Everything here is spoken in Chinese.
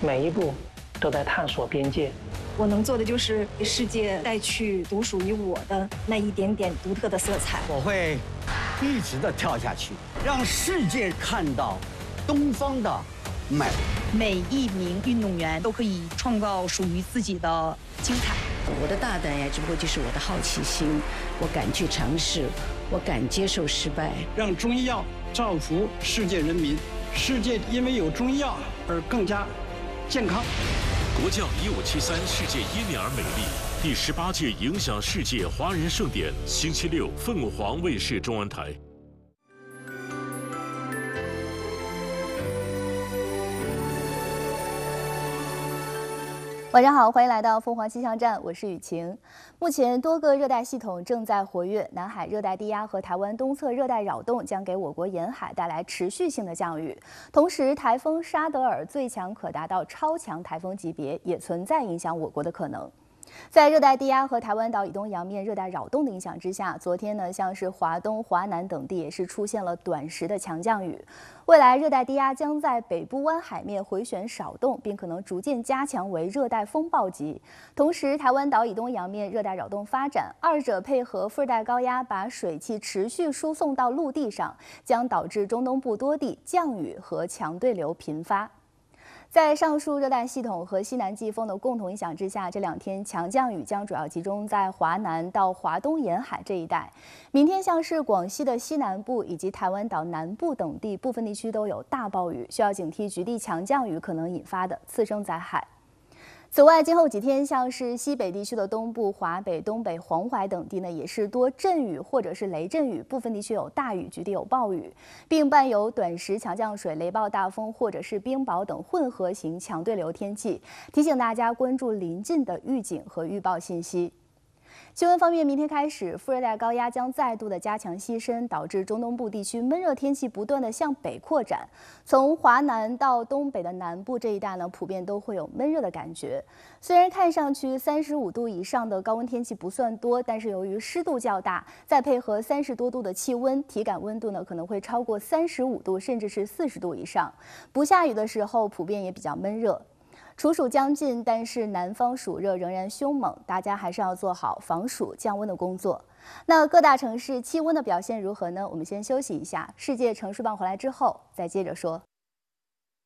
每一步都在探索边界。 我能做的就是给世界带去独属于我的那一点点独特的色彩。 我会一直的跳下去，让世界看到东方的美。 每一名运动员都可以创造属于自己的精彩。 我的大胆呀，只不过就是我的好奇心，我敢去尝试，我敢接受失败。 让中医药造福世界人民，世界因为有中医药而更加健康。 国教1573世界因你而美丽第18届影响世界华人盛典，星期六凤凰卫视中文台。 晚上好，欢迎来到凤凰气象站，我是雨晴。目前多个热带系统正在活跃，南海热带低压和台湾东侧热带扰动将给我国沿海带来持续性的降雨。同时，台风沙德尔最强可达到超强台风级别，也存在影响我国的可能。在热带低压和台湾岛以东洋面热带扰动的影响之下，昨天呢，像是华东、华南等地也是出现了短时的强降雨。未来热带低压将在北部湾海面回旋少动，并可能逐渐加强为热带风暴级。同时，台湾岛以东洋面热带扰动发展，二者配合副热带高压把水汽持续输送到陆地上，将导致中东部多地降雨和强对流频发。在上述热带系统和西南季风的共同影响之下，这两天强降雨将主要集中在华南到华东沿海这一带。明天像是广西的西南部以及台湾岛南部等地部分地区都有大暴雨，需要警惕局地强降雨可能引发的次生灾害。此外，今后几天，像是西北地区的东部、华北、东北、黄淮等地呢，也是多阵雨或者是雷阵雨，部分地区有大雨，局地有暴雨，并伴有短时强降水、雷暴大风或者是冰雹等混合型强对流天气，提醒大家关注临近的预警和预报信息。气温方面，明天开始，副热带高压将再度的加强西伸，导致中东部地区闷热天气不断的向北扩展。从华南到东北的南部这一带呢，普遍都会有闷热的感觉。虽然看上去35度以上的高温天气不算多，但是由于湿度较大，再配合30多度的气温，体感温度呢可能会超过35度，甚至是40度以上。不下雨的时候，普遍也比较闷热。处暑将近，但是南方暑热仍然凶猛，大家还是要做好防暑降温的工作。那各大城市气温的表现如何呢？我们先休息一下，世界城市报回来之后再接着说。